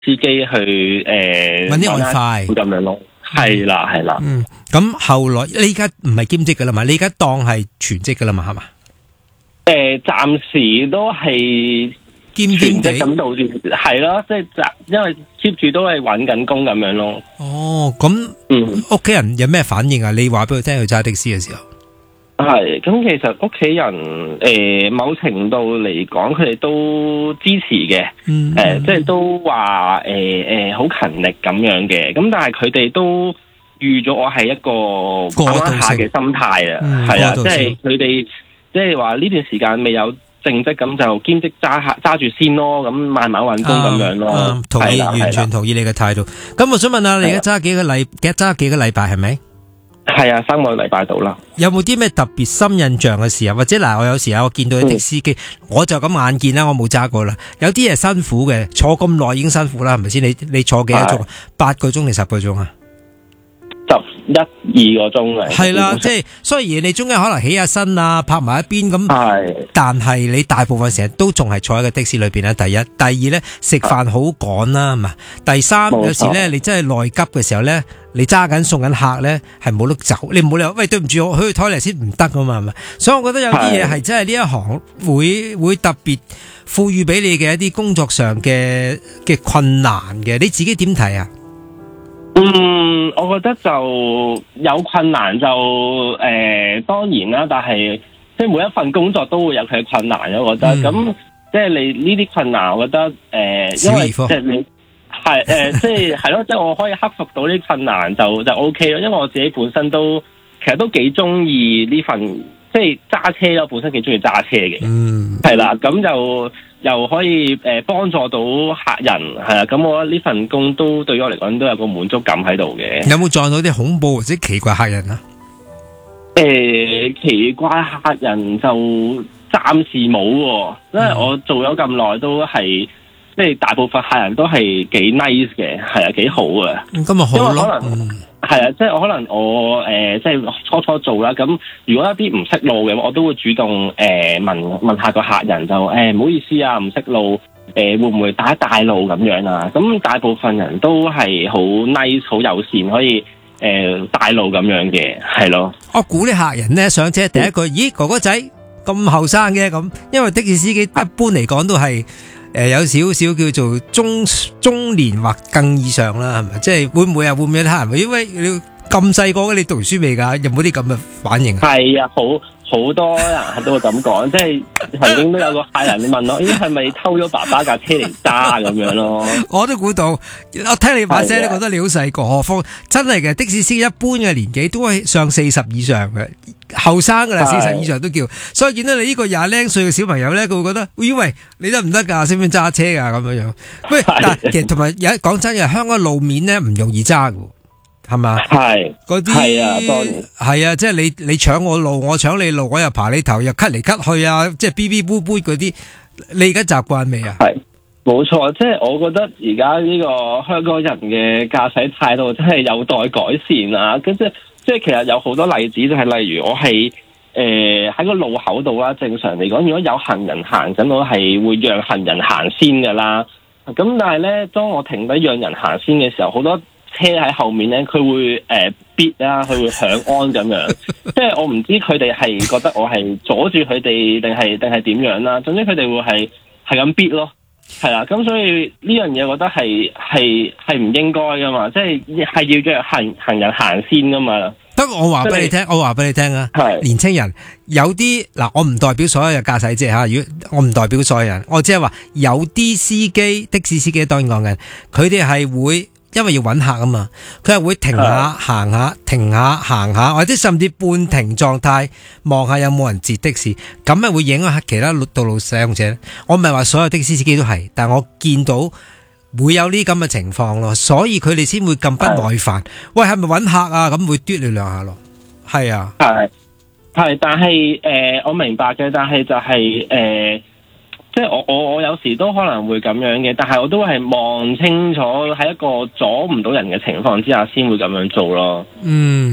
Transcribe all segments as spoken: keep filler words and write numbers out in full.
司機去誒搵啲外快咁樣咯。係啦係啦。 嗯，咁後來你而家唔係兼職噶啦嘛？你而家當係全職噶啦嘛？係嘛？ 誒、呃，暫時都係兼兼地咁到住，係咯，即係因為 keep 住都係搵緊工咁樣咯。 哦，咁嗯， 屋企人有咩反應啊？你話俾佢聽佢揸的士嘅時候。 係，咁其實屋企人誒、呃，某程度嚟講，佢哋都支持嘅，誒、 嗯呃，即係都話誒誒，好、呃、勤力咁樣嘅。咁但係佢哋都預咗我係一個打下嘅心態啊，係啊，即係佢哋即係話呢段時間未有正職，咁就兼職揸下揸住先咯，咁慢慢搵工咁樣咯。 嗯嗯、同意，完全同意你嘅態度。咁我想問下你而家揸幾個禮，揸幾個禮拜係咪？ 係啊，三個禮拜到啦。 有冇啲咩特別深印象嘅時候？或者嗱，我有時候我見到啲的司機，嗯、我就咁眼見啦，我冇揸過啦。有啲係辛苦嘅，坐咁耐已經辛苦啦，係咪先？你你坐幾多鐘？八個鐘定十個鐘啊？ 十一二個鐘嚟。係啦，即係雖然你中間可能起下身啊，拍埋一邊咁，係，但係你大部分時間都仲係坐喺個的士裏邊啦。第一，第二咧食飯好趕啦，係嘛？第三，有時咧你真係內急嘅時候咧，你揸緊送緊客咧，係冇得走，你唔好理由喂，對唔住，我去台嚟先唔得噶嘛，係咪？所以我覺得有啲嘢係真係呢一行會會特別賦予俾你嘅一啲工作上嘅嘅困難嘅，你自己點睇啊？ 嗯，我覺得就有困難就誒、呃，當然啦，但係即係每一份工作都會有佢嘅困難嘅，我覺得咁、嗯、即係你呢啲困難，我覺得誒、呃，因為即係你係誒、呃，即係係咯，即係我可以克服到呢啲困難就就 O K 咯，因為我自己本身都其實都幾中意呢份即係揸車咯，本身幾中意揸車嘅，嗯，係啦，咁就。又可以誒幫助到客人，係啊，咁我覺得呢份工都對於我嚟講都有個滿足感喺度嘅。 有冇撞到啲恐怖或者奇怪客人啊？ 誒、呃，奇怪客人就暫時冇喎，因為我做咗咁耐都係，即係大部分客人都係幾 nice 嘅，係啊，幾好啊。咁咪好咯。係啊，即係我可能我誒、呃，即係初初做啦。咁如果一啲唔識路嘅，我都會主動誒、呃、問問下個客人就誒，唔、呃、好意思啊，唔識路，誒、呃、會唔會帶一帶路咁樣啊？咁大部分人都係好 nice，好友善，可以誒帶、呃、路咁樣嘅，係咯。我估啲客人咧上車第一句，咦，哥哥仔咁後生嘅咁，因為的士司機一般嚟講都係。誒、呃，有少少叫做中中年或更以上啦，係咪？即係會唔會啊？會唔會有啲客人？因為你咁細個嘅，你讀完書未㗎？有冇啲咁嘅反應啊？係啊，好好多人都會咁講，即係曾經都有個客人問我：咦，係咪偷咗爸爸架車嚟揸咁樣咯？我都估到，我聽你把聲都覺得你好細個，何況真係嘅的士司機一般嘅年紀都係上四十以上嘅。後生噶啦，四十以上都叫，所以見到你呢個廿零歲嘅小朋友咧，佢會覺得，咦喂，你得唔得噶？識唔識揸車噶？咁樣樣，喂，但其實同埋有講真嘅，香港路面咧唔容易揸噶，係嘛？係，嗰啲係啊，當然係啊，即係你你搶我路，我搶你路，我又爬你頭，又咳嚟咳去啊，即係嗶嗶啵啵嗰啲，你而家習慣未啊？係，冇錯，即係我覺得而家呢個香港人嘅駕駛態度真係有待改善啊，跟住。即係其實有好多例子，就係例如我係誒喺個路口度啦。正常嚟講，如果有行人行緊，我係會讓行人行先噶啦。咁但係咧，當我停低讓人行先嘅時候，好多車喺後面咧，佢會誒嗶啦，佢會響安咁樣。即係我唔知佢哋係覺得我係阻住佢哋，定係定係點樣啦。總之佢哋會係係咁嗶咯。係啦，咁所以呢樣嘢，我覺得係係係唔應該噶嘛，即係係要讓行行人行先噶嘛。不過我話俾你聽，我話俾你聽啊，年青人有啲嗱，我唔代表所有嘅駕駛者吓，如果我唔代表所有人，我只係話有啲司機的士司機當然講緊，佢哋係會因為要搵客啊嘛，佢係會停下行下，停下行下，或者甚至半停狀態，望下有冇人截的士，咁咪會影響其他道路使用者。我唔係話所有的士司機都係，但我見到會有呢咁嘅情況咯，所以佢哋先會咁不耐煩。喂，係咪搵客啊？咁會嘟你兩下咯。係啊，係係，但係誒、呃，我明白嘅，但係就係、是、誒。呃即係我我我有時都可能會咁樣嘅，但係我都係望清楚喺一個阻唔到人嘅情況之下，先會咁樣做咯。嗯，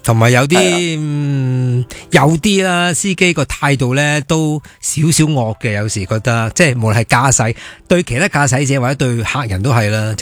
同埋有啲、嗯、有啲啦，司機個態度咧都少少惡嘅，有時覺得即係無論係駕駛對其他駕駛者或者對客人都係啦。